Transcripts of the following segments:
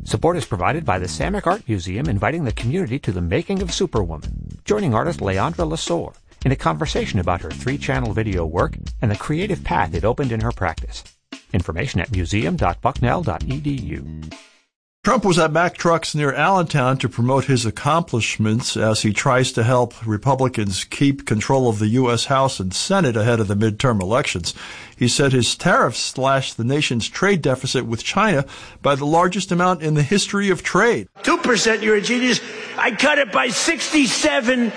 Support is provided by the Samick Art Museum, inviting the community to the making of Superwoman, joining artist Leandra Lesueur in a conversation about her 3-channel video work and the creative path it opened in her practice. Information at museum.bucknell.edu. Trump was at Mack Trucks near Allentown to promote his accomplishments as he tries to help Republicans keep control of the U.S. House and Senate ahead of the midterm elections. He said his tariffs slashed the nation's trade deficit with China by the largest amount in the history of trade. 2%, you're a genius. I cut it by 67%.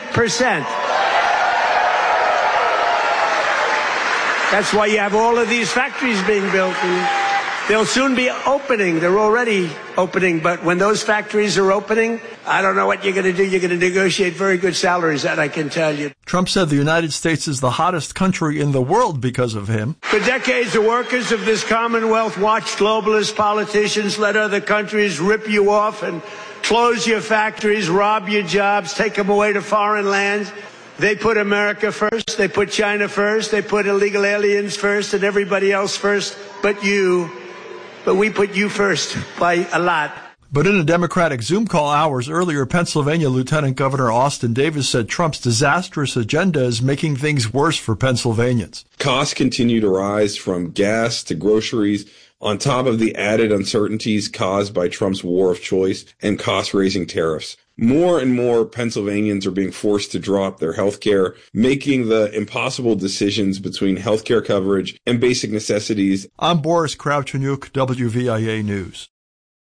That's why you have all of these factories being built. And they'll soon be opening. They're already opening. But when those factories are opening, I don't know what you're going to do. You're going to negotiate very good salaries, that I can tell you. Trump said the United States is the hottest country in the world because of him. For decades, the workers of this Commonwealth watched globalist politicians let other countries rip you off and close your factories, rob your jobs, take them away to foreign lands. They put America first. They put China first. They put illegal aliens first and everybody else first but you. But we put you first by a lot. But in a Democratic Zoom call hours earlier, Pennsylvania Lieutenant Governor Austin Davis said Trump's disastrous agenda is making things worse for Pennsylvanians. Costs continue to rise from gas to groceries, on top of the added uncertainties caused by Trump's war of choice and cost-raising tariffs. More and more Pennsylvanians are being forced to drop their health care, making the impossible decisions between health care coverage and basic necessities. I'm Boris Kravchuk, WVIA News.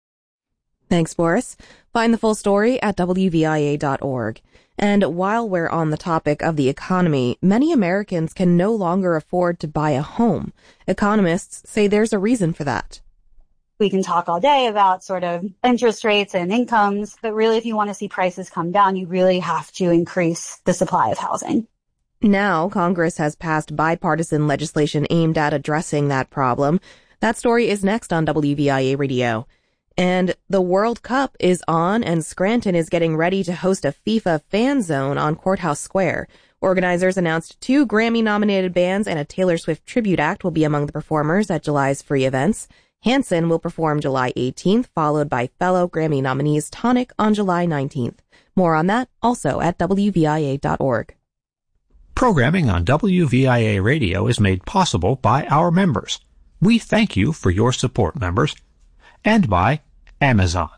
Thanks, Boris. Find the full story at WVIA.org. And while we're on the topic of the economy, many Americans can no longer afford to buy a home. Economists say there's a reason for that. We can talk all day about sort of interest rates and incomes, but really if you want to see prices come down, you really have to increase the supply of housing. Now, Congress has passed bipartisan legislation aimed at addressing that problem. That story is next on WVIA Radio. And the World Cup is on, and Scranton is getting ready to host a FIFA fan zone on Courthouse Square. Organizers announced 2 Grammy-nominated bands and a Taylor Swift tribute act will be among the performers at July's free events. Hanson will perform July 18th, followed by fellow Grammy nominees Tonic on July 19th. More on that also at WVIA.org. Programming on WVIA Radio is made possible by our members. We thank you for your support, members. And by Amazon.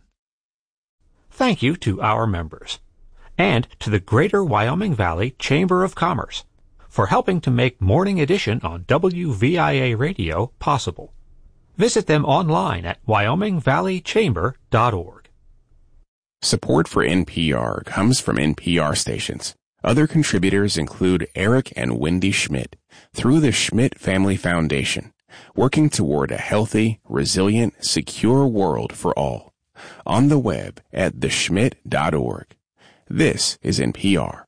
Thank you to our members. And to the Greater Wyoming Valley Chamber of Commerce for helping to make Morning Edition on WVIA Radio possible. Visit them online at wyomingvalleychamber.org. Support for NPR comes from NPR stations. Other contributors include Eric and Wendy Schmidt through the Schmidt Family Foundation, working toward a healthy, resilient, secure world for all. On the web at theschmidt.org. This is NPR.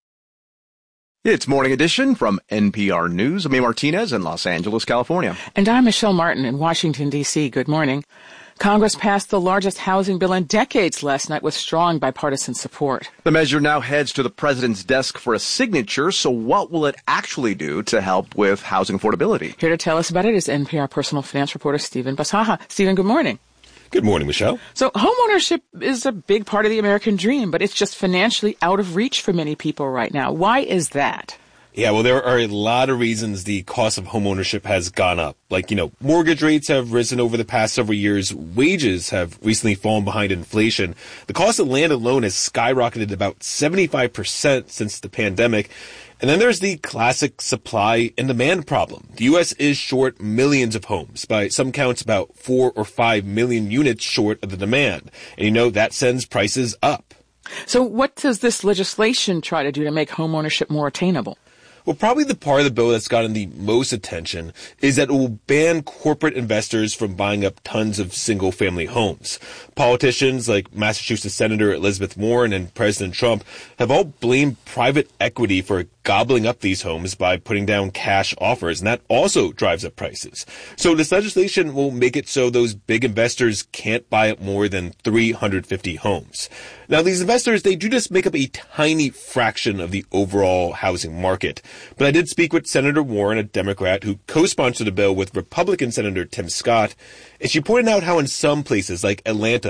It's Morning Edition from NPR News. I'm Amy Martinez in Los Angeles, California. And I'm Michelle Martin in Washington, D.C. Good morning. Congress passed the largest housing bill in decades last night with strong bipartisan support. The measure now heads to the president's desk for a signature. So what will it actually do to help with housing affordability? Here to tell us about it is NPR personal finance reporter Stephen Basaha. Stephen, good morning. Good morning, Michelle. So homeownership is a big part of the American dream, but it's just financially out of reach for many people right now. Why is that? Yeah, well, there are a lot of reasons the cost of homeownership has gone up. Like, mortgage rates have risen over the past several years. Wages have recently fallen behind inflation. The cost of land alone has skyrocketed about 75% since the pandemic. And then there's the classic supply and demand problem. The U.S. is short millions of homes. By some counts, about 4 or 5 million units short of the demand. And that sends prices up. So what does this legislation try to do to make homeownership more attainable? Well, probably the part of the bill that's gotten the most attention is that it will ban corporate investors from buying up tons of single-family homes. Politicians like Massachusetts Senator Elizabeth Warren and President Trump have all blamed private equity for gobbling up these homes by putting down cash offers, and that also drives up prices. So this legislation will make it so those big investors can't buy up more than 350 homes. Now, these investors, they do just make up a tiny fraction of the overall housing market. But I did speak with Senator Warren, a Democrat, who co-sponsored the bill with Republican Senator Tim Scott, and she pointed out how in some places like Atlanta,